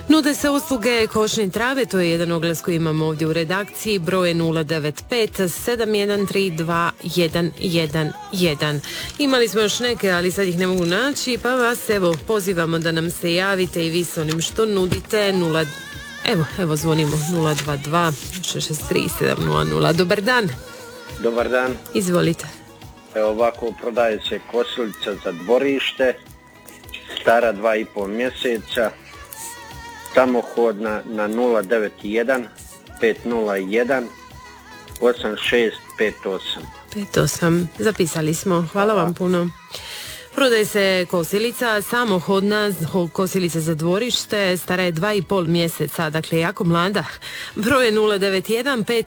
Nude se usluge košnje trave, to je jedan oglas koji imamo ovdje u redakciji, broj 095-713-2111. Imali smo još neke, ali sad ih ne mogu naći, pa vas evo pozivamo da nam se javite i vi s onim što nudite. Evo zvonimo 022 663 700. Dobar dan. Dobar dan. Izvolite. Evo ovako, prodaje se kosilica za dvorište, stara 2,5 mjeseca, samohodna na 091 501 8658. 58. Zapisali smo. Hvala vam puno. Prodaje se kosilica, samohodna kosilica za dvorište, stara je 2,5 mjeseca, dakle jako mlada. Broj je 091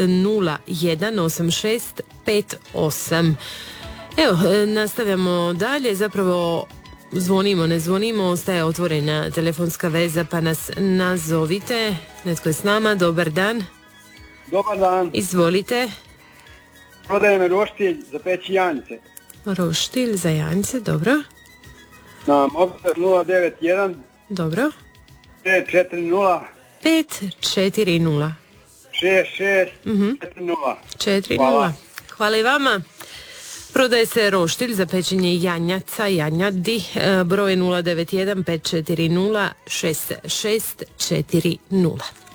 501 8658. Evo, nastavljamo dalje, zapravo zvonimo, ne zvonimo, ostaje otvorena telefonska veza, pa nas nazovite. Netko je s nama, dobar dan. Dobar dan. Izvolite. Prodajem roštilj za peći janjce. Roštilj za janjce, dobro. Na mobitel 091 Dobro. 540 540 6640. 40. Hvala i vama. Prodaje se roštilj za pečenje janjaca, janjadi, broj 091 540 6640.